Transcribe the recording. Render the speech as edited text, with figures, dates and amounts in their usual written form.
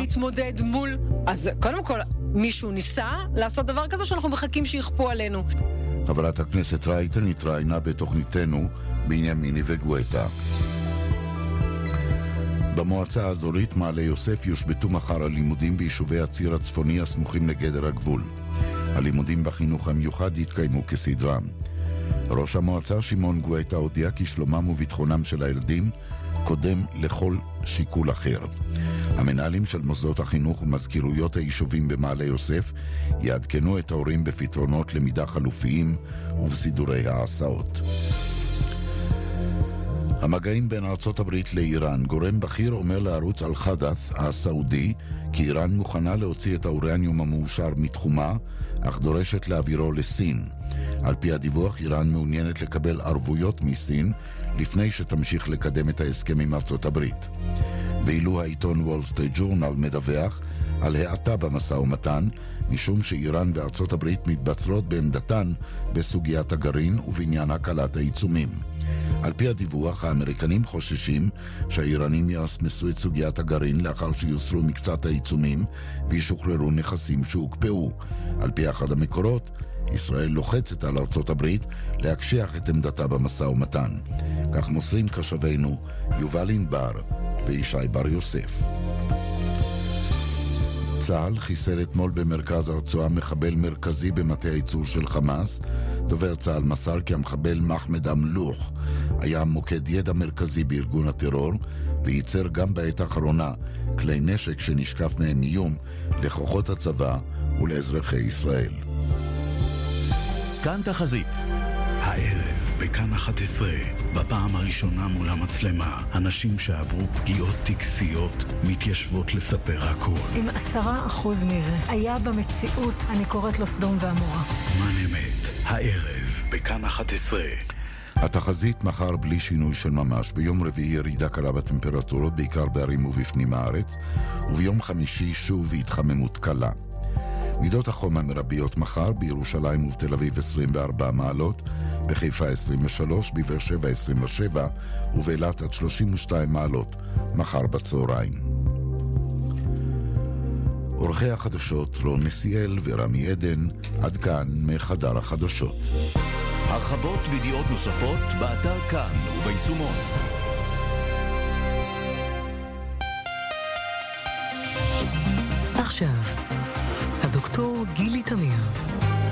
להתמודד מול... אז קודם כל, מישהו ניסה לעשות דבר כזה שאנחנו מחכים שיכפו עלינו. חברת הכנסת רייטן התראיינה בתוכניתנו בנימיני וגואטה. במועצה האזורית מעלה יוסף יושבתו מחר הלימודים ביישובי הציר הצפוני הסמוכים לגדר הגבול. הלימודים בחינוך המיוחד יתקיימו כסדרם. ראש המועצה שמעון גואטה הודיע כי שלומם וביטחונם של הילדים קודם לכל שיקול אחר. המנהלים של מוסדות החינוך ומזכירויות היישובים במעלה יוסף יעדכנו את ההורים בפתרונות למידה חלופיים ובסידורי ההסעות. המגעים בין ארצות הברית לאיראן, גורם בכיר אומר לערוץ אל-חדת' הסעודי כי איראן מוכנה להוציא את האורניום המאושר מתחומה, אך דורשת להעבירו לסין. על פי הדיווח, איראן מעוניינת לקבל ערבויות מסין לפני שתמשיך לקדם את ההסכם עם ארצות הברית. ואילו העיתון וול סטריט ג'ורנל מדווח על האטה במשא ומתן, משום שאיראן וארצות הברית מתבצרות בעמדתן בסוגיית הגרעין ובעניין הקלת העיצומים. על פי הדיווח, האמריקנים חוששים שהאיראנים יסמסו את סוגיית הגרעין לאחר שיוסרו מקצת העיצומים וישוחררו נכסים שהוקפאו. על פי אחד המקורות, ישראל לוחצת על ארצות הברית להקשיח את עמדתה במשא ומתן. כך מוסרים קשבינו יובל ענבר וישי בר יוסף. צה"ל חיסל אתמול במרכז הרצועה מחבל מרכזי במטה הייצור של חמאס. דובר צה"ל מסר כי המחבל מחמד אמלוך היה מוקד ידע מרכזי בארגון הטרור, וייצר גם בעת האחרונה כלי נשק שנשקף מהם איום לכוחות הצבא ולאזרחי ישראל. כאן תחזית. הערב בכאן 11, בפעם הראשונה מול המצלמה, אנשים שעברו פגיעות טקסיות מתיישבות לספר הכל. אם 10% מזה היה במציאות, אני קוראת לו סדום ועמורה. זמן אמת, הערב בכאן 11. התחזית מחר בלי שינוי של ממש. ביום רביעי ירידה קלה בטמפרטורות, בעיקר בערים ובפנים הארץ, וביום חמישי שוב התחממות קלה. מידות החום המרביות מחר: בירושלים ובתל אביב 24 מעלות, בחיפה 23, בבאר שבע 27 ובאילת עד 32 מעלות מחר בצהריים. עורכי החדשות רון נסיאל ורמי עדן. עד כאן מחדר החדשות. הרחבות וידיעות נוספות באתר כאן וביישומון.